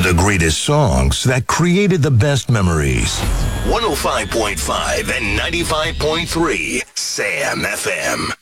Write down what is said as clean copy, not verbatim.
the greatest songs that created the best memories. 105.5 and 95.3 Sam FM.